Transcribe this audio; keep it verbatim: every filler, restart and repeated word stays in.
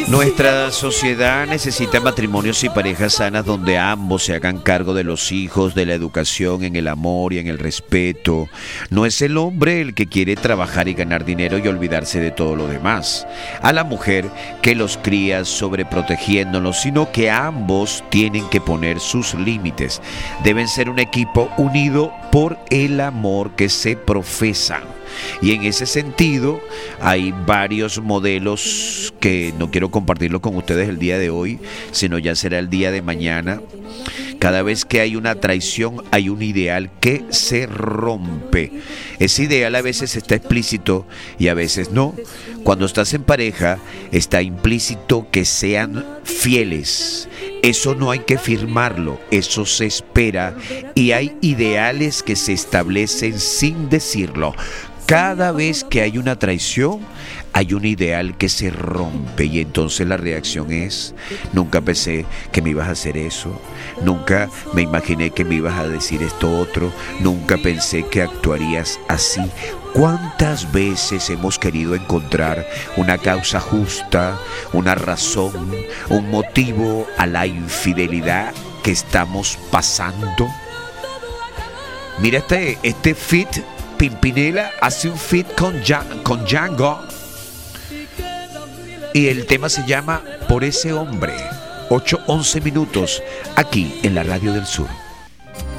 Nuestra sociedad necesita matrimonios y parejas sanas donde ambos se hagan cargo de los hijos, de la educación, en el amor y en el respeto. No es el hombre el que quiere trabajar y ganar dinero y olvidarse de todo lo demás. A la mujer que los cría sobreprotegiéndolos, sino que ambos tienen que poner sus límites. Deben ser un equipo unido por el amor que se profesa. Y en ese sentido hay varios modelos que no quiero compartirlo con ustedes el día de hoy, sino ya será el día de mañana. Cada vez que hay una traición hay un ideal que se rompe. Ese ideal a veces está explícito y a veces no. Cuando estás en pareja está implícito que sean fieles. Eso no hay que firmarlo, eso se espera, y hay ideales que se establecen sin decirlo. Cada vez que hay una traición, hay un ideal que se rompe y entonces la reacción es: nunca pensé que me ibas a hacer eso, nunca me imaginé que me ibas a decir esto otro, nunca pensé que actuarías así. ¿Cuántas veces hemos querido encontrar una causa justa, una razón, un motivo a la infidelidad que estamos pasando? Mira este, este fit. Pimpinela hace un feat con, Jan, con Django y el tema se llama Por ese hombre. Ocho once minutos aquí en la Radio del Sur.